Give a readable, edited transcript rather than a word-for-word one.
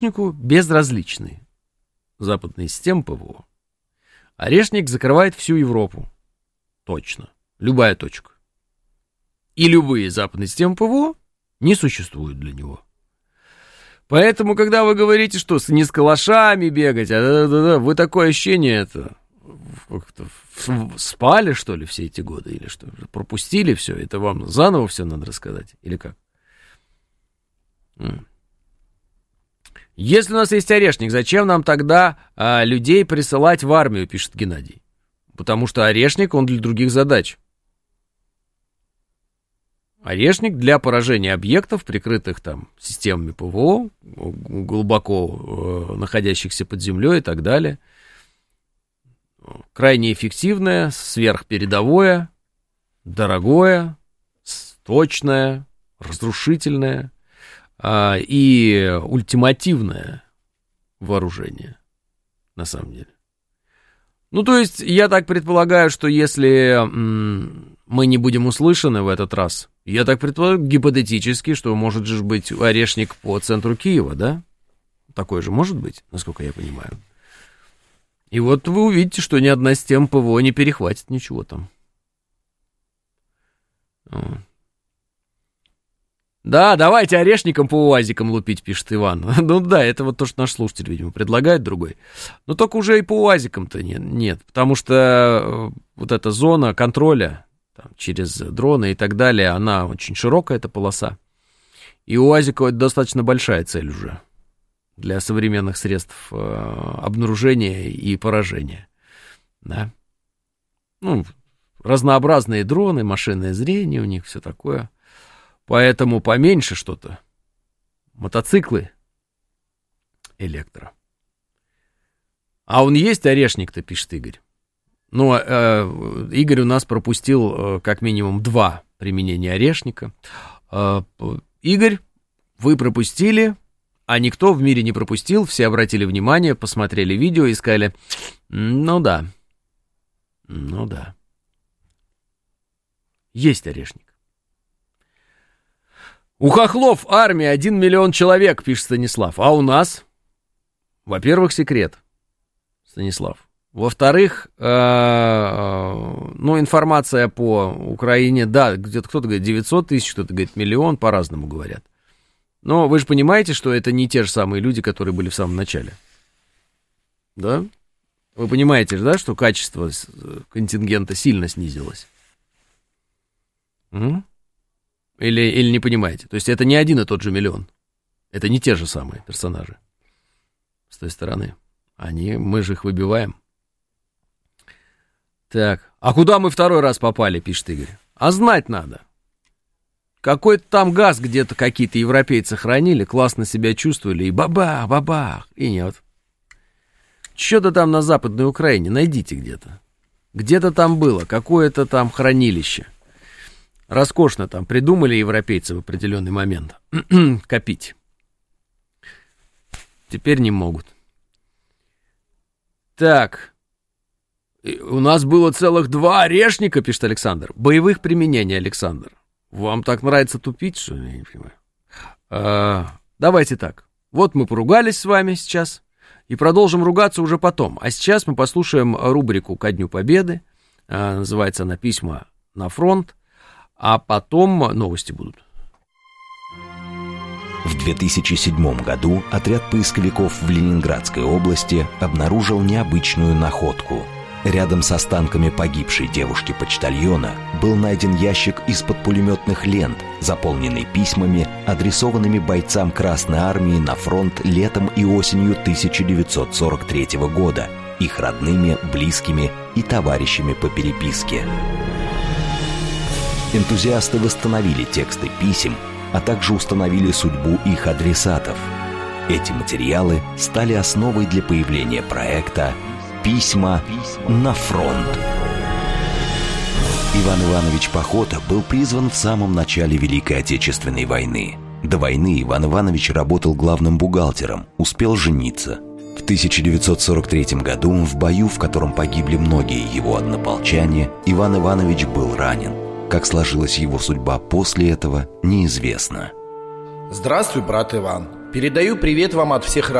Орешнику безразличны западные системы ПВО. Орешник закрывает всю Европу. Точно. Любая точка. И любые западные системы ПВО не существуют для него. Поэтому, когда вы говорите, что не с калашами бегать, вы такое ощущение как-то спали, что ли, все эти годы? Или что? Пропустили все? Это вам заново все надо рассказать? Или как? Если у нас есть орешник, зачем нам тогда людей присылать в армию, пишет Геннадий. Потому что орешник, он для других задач. Орешник для поражения объектов, прикрытых там системами ПВО, глубоко находящихся под землей и так далее. Крайне эффективное, сверхпередовое, дорогое, точное, разрушительное и ультимативное вооружение, на самом деле. Ну, то есть, я так предполагаю, что если мы не будем услышаны в этот раз, я так предполагаю гипотетически, что может же быть орешник по центру Киева, да? Такой же может быть, насколько я понимаю. И вот вы увидите, что ни одна система ПВО не перехватит ничего там. Да, давайте орешником по УАЗикам лупить, пишет Иван. Ну да, это вот то, что наш слушатель, видимо, предлагает другой. Но только уже и по УАЗикам-то нет, потому что вот эта зона контроля там, через дроны и так далее, она очень широкая, эта полоса. И у УАЗика это достаточно большая цель уже для современных средств обнаружения и поражения. Да. Ну, разнообразные дроны, машинное зрение у них, все такое. Поэтому поменьше что-то. Мотоциклы электро. А он есть орешник-то, пишет Игорь. Ну, Игорь у нас пропустил как минимум 2 применения орешника. Игорь, вы пропустили, а никто в мире не пропустил. Все обратили внимание, посмотрели видео и сказали, ну да. Есть орешник. У хохлов армия 1 миллион человек, пишет Станислав. А у нас? Во-первых, секрет, Станислав. Во-вторых, информация по Украине, да, где-то кто-то говорит 900 тысяч, кто-то говорит 1 миллион, по-разному говорят. Но вы же понимаете, что это не те же самые люди, которые были в самом начале. Да? Вы понимаете же, да, что качество контингента сильно снизилось? Или не понимаете? То есть это не один и тот же миллион. Это не те же самые персонажи. С той стороны. Мы же их выбиваем. Так. А куда мы второй раз попали, пишет Игорь? А знать надо. Какой-то там газ где-то какие-то европейцы хранили, классно себя чувствовали, и бабах, и нет. Что-то там на Западной Украине найдите где-то. Где-то там было, какое-то там хранилище. Роскошно там придумали европейцы в определенный момент копить. Теперь не могут. Так. У нас было целых 2 орешника, пишет Александр. Боевых применений, Александр. Вам так нравится тупить, что ли? Я не понимаю. Давайте так. Вот мы поругались с вами сейчас. И продолжим ругаться уже потом. А сейчас мы послушаем рубрику «Ко Дню Победы». Называется она «Письма на фронт». А потом новости будут. В 2007 году отряд поисковиков в Ленинградской области обнаружил необычную находку. Рядом с останками погибшей девушки-почтальона был найден ящик из-под пулеметных лент, заполненный письмами, адресованными бойцам Красной Армии на фронт летом и осенью 1943 года, их родными, близкими и товарищами по переписке. Энтузиасты восстановили тексты писем, а также установили судьбу их адресатов. Эти материалы стали основой для появления проекта «Письма на фронт». Иван Иванович Пахота был призван в самом начале Великой Отечественной войны. До войны Иван Иванович работал главным бухгалтером, успел жениться. В 1943 году в бою, в котором погибли многие его однополчане, Иван Иванович был ранен. Как сложилась его судьба после этого, неизвестно. Здравствуй, брат Иван. Передаю привет вам от всех